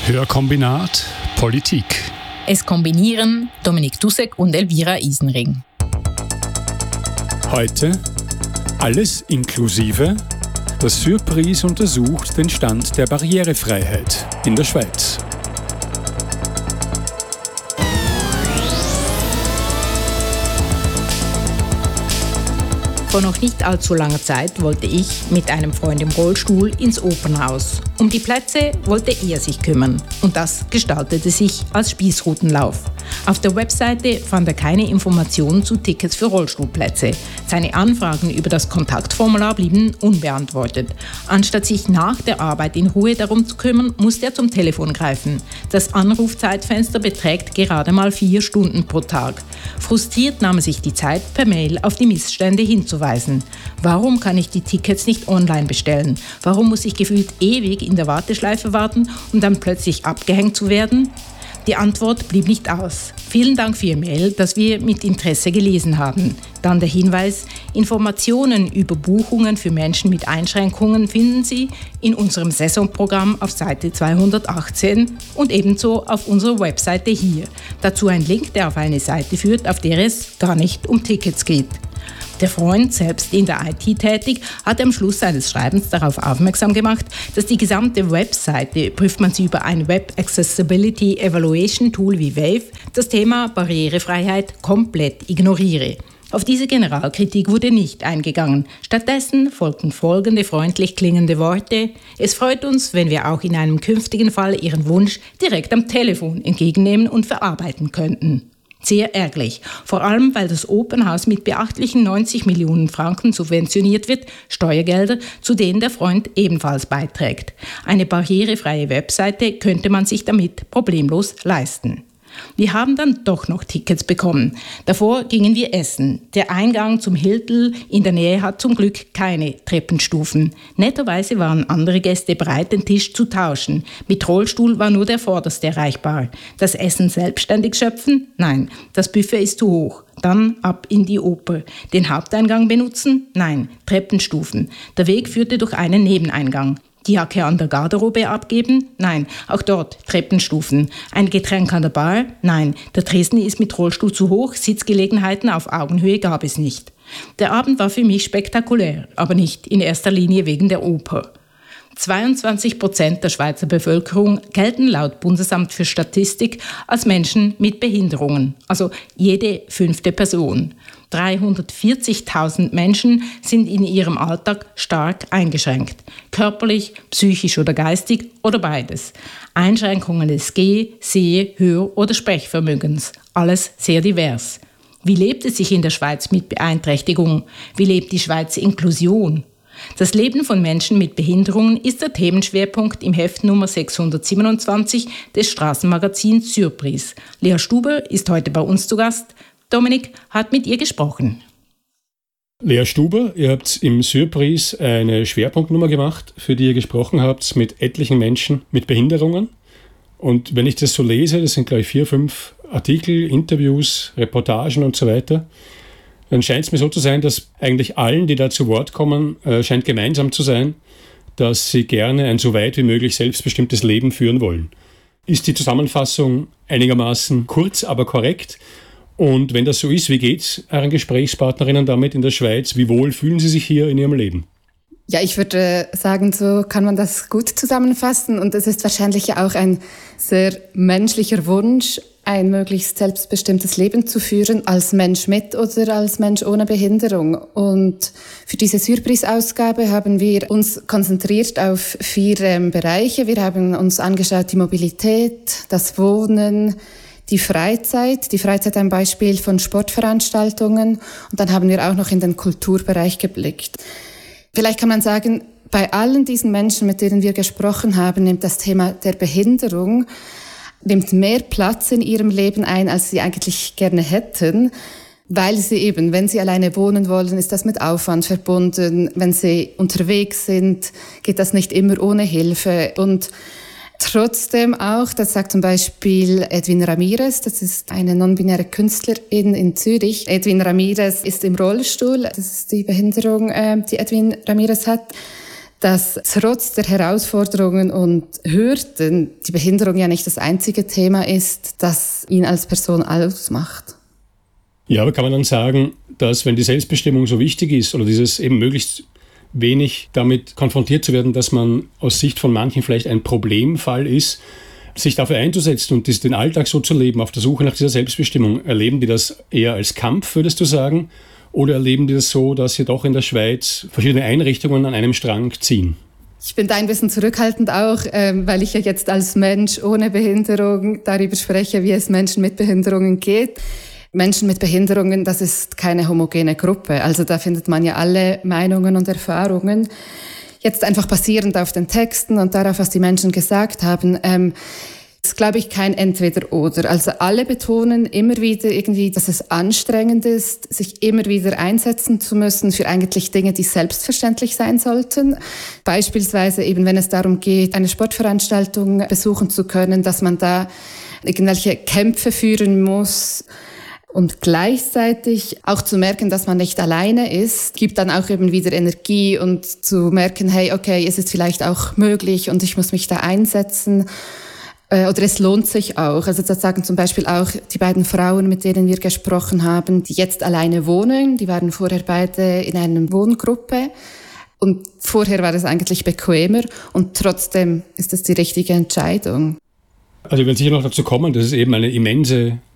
Hörkombinat Politik. Es kombinieren Dominik Dussek und Elvira Isenring. Heute alles inklusive. Das Surprise untersucht den Stand der Barrierefreiheit in der Schweiz. Vor noch nicht allzu langer Zeit wollte ich mit einem Freund im Rollstuhl ins Opernhaus. Um die Plätze wollte er sich kümmern und das gestaltete sich als Spießrutenlauf. Auf der Webseite fand er keine Informationen zu Tickets für Rollstuhlplätze. Seine Anfragen über das Kontaktformular blieben unbeantwortet. Anstatt sich nach der Arbeit in Ruhe darum zu kümmern, musste er zum Telefon greifen. Das Anrufzeitfenster beträgt gerade mal 4 Stunden pro Tag. Frustriert nahm er sich die Zeit, per Mail auf die Missstände hinzuweisen. Warum kann ich die Tickets nicht online bestellen? Warum muss ich gefühlt ewig in der Warteschleife warten, um dann plötzlich abgehängt zu werden? Die Antwort blieb nicht aus. Vielen Dank für Ihr Mail, das wir mit Interesse gelesen haben. Dann der Hinweis: Informationen über Buchungen für Menschen mit Einschränkungen finden Sie in unserem Saisonprogramm auf Seite 218 und ebenso auf unserer Webseite hier. Dazu ein Link, der auf eine Seite führt, auf der es gar nicht um Tickets geht. Der Freund, selbst in der IT tätig, hat am Schluss seines Schreibens darauf aufmerksam gemacht, dass die gesamte Webseite, prüft man sie über ein Web Accessibility Evaluation Tool wie Wave, das Thema Barrierefreiheit komplett ignoriere. Auf diese Generalkritik wurde nicht eingegangen. Stattdessen folgten folgende freundlich klingende Worte: Es freut uns, wenn wir auch in einem künftigen Fall Ihren Wunsch direkt am Telefon entgegennehmen und verarbeiten könnten. Sehr ärgerlich, vor allem weil das Opernhaus mit beachtlichen 90 Millionen Franken subventioniert wird, Steuergelder, zu denen der Freund ebenfalls beiträgt. Eine barrierefreie Webseite könnte man sich damit problemlos leisten. Wir haben dann doch noch Tickets bekommen. Davor gingen wir essen. Der Eingang zum Hiltl in der Nähe hat zum Glück keine Treppenstufen. Netterweise waren andere Gäste bereit, den Tisch zu tauschen. Mit Rollstuhl war nur der Vorderste erreichbar. Das Essen selbstständig schöpfen? Nein, das Buffet ist zu hoch. Dann ab in die Oper. Den Haupteingang benutzen? Nein, Treppenstufen. Der Weg führte durch einen Nebeneingang. Die Jacke an der Garderobe abgeben? Nein, auch dort Treppenstufen. Ein Getränk an der Bar? Nein, der Tresen ist mit Rollstuhl zu hoch, Sitzgelegenheiten auf Augenhöhe gab es nicht. Der Abend war für mich spektakulär, aber nicht in erster Linie wegen der Oper. 22% der Schweizer Bevölkerung gelten laut Bundesamt für Statistik als Menschen mit Behinderungen, also jede 5. Person. 340.000 Menschen sind in ihrem Alltag stark eingeschränkt, körperlich, psychisch oder geistig oder beides. Einschränkungen des Geh-, Seh-, Hör- oder Sprechvermögens, alles sehr divers. Wie lebt es sich in der Schweiz mit Beeinträchtigung? Wie lebt die Schweiz Inklusion? Das Leben von Menschen mit Behinderungen ist der Themenschwerpunkt im Heft Nummer 627 des Straßenmagazins Surprise. Lea Stuber ist heute bei uns zu Gast. Dominik hat mit ihr gesprochen. Lea Stuber, ihr habt im Surprise eine Schwerpunktnummer gemacht, für die ihr gesprochen habt mit etlichen Menschen mit Behinderungen. Und wenn ich das so lese, das sind gleich 4, 5 Artikel, Interviews, Reportagen und so weiter, dann scheint es mir so zu sein, dass eigentlich allen, die da zu Wort kommen, scheint gemeinsam zu sein, dass sie gerne ein so weit wie möglich selbstbestimmtes Leben führen wollen. Ist die Zusammenfassung einigermaßen kurz, aber korrekt? Und wenn das so ist, wie geht es euren Gesprächspartnerinnen damit in der Schweiz? Wie wohl fühlen sie sich hier in ihrem Leben? Ja, ich würde sagen, so kann man das gut zusammenfassen. Und es ist wahrscheinlich auch ein sehr menschlicher Wunsch, ein möglichst selbstbestimmtes Leben zu führen, als Mensch mit oder als Mensch ohne Behinderung. Und für diese Surprise-Ausgabe haben wir uns konzentriert auf 4 Bereiche. Wir haben uns angeschaut die Mobilität, das Wohnen, die Freizeit ein Beispiel von Sportveranstaltungen. Und dann haben wir auch noch in den Kulturbereich geblickt. Vielleicht kann man sagen, bei allen diesen Menschen, mit denen wir gesprochen haben, nimmt das Thema der Behinderung nimmt mehr Platz in ihrem Leben ein, als sie eigentlich gerne hätten, weil sie eben, wenn sie alleine wohnen wollen, ist das mit Aufwand verbunden. Wenn sie unterwegs sind, geht das nicht immer ohne Hilfe. Und trotzdem auch, das sagt zum Beispiel Edwin Ramirez, das ist eine non-binäre Künstlerin in Zürich. Edwin Ramirez ist im Rollstuhl, das ist die Behinderung, die Edwin Ramirez hat. dass trotz der Herausforderungen und Hürden die Behinderung ja nicht das einzige Thema ist, das ihn als Person ausmacht. Ja, aber kann man dann sagen, dass wenn die Selbstbestimmung so wichtig ist oder dieses eben möglichst wenig damit konfrontiert zu werden, dass man aus Sicht von manchen vielleicht ein Problemfall ist, sich dafür einzusetzen und den Alltag so zu leben, auf der Suche nach dieser Selbstbestimmung, erleben die das eher als Kampf, würdest du sagen? Oder erleben die das so, dass hier doch in der Schweiz verschiedene Einrichtungen an einem Strang ziehen? Ich bin da ein bisschen zurückhaltend auch, weil ich ja jetzt als Mensch ohne Behinderung darüber spreche, wie es Menschen mit Behinderungen geht. Menschen mit Behinderungen, das ist keine homogene Gruppe. Also da findet man ja alle Meinungen und Erfahrungen. Jetzt einfach basierend auf den Texten und darauf, was die Menschen gesagt haben, ist, glaube ich, kein Entweder-Oder. Also alle betonen immer wieder irgendwie, dass es anstrengend ist, sich immer wieder einsetzen zu müssen für eigentlich Dinge, die selbstverständlich sein sollten. Beispielsweise eben, wenn es darum geht, eine Sportveranstaltung besuchen zu können, dass man da irgendwelche Kämpfe führen muss. Und gleichzeitig auch zu merken, dass man nicht alleine ist, gibt dann auch eben wieder Energie und zu merken, hey, okay, es ist vielleicht auch möglich und ich muss mich da einsetzen. Oder es lohnt sich auch. Also das sagen zum Beispiel auch die beiden Frauen, mit denen wir gesprochen haben, die jetzt alleine wohnen. Die waren vorher beide in einer Wohngruppe. Und vorher war es eigentlich bequemer und trotzdem ist es die richtige Entscheidung. Also wir werden sicher noch dazu kommen, dass es eben eine immense